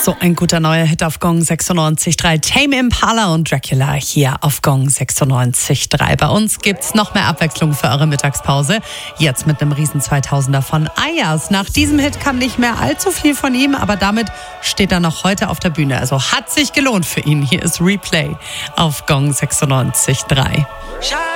So ein guter neuer Hit auf Gong 96.3. Tame Impala und Dracula hier auf Gong 96.3. Bei uns gibt's noch mehr Abwechslung für eure Mittagspause. Jetzt mit einem riesen 2000er von Ayers. Nach diesem Hit kam nicht mehr allzu viel von ihm, aber damit steht er noch heute auf der Bühne. Also hat sich gelohnt für ihn. Hier ist Replay auf Gong 96.3.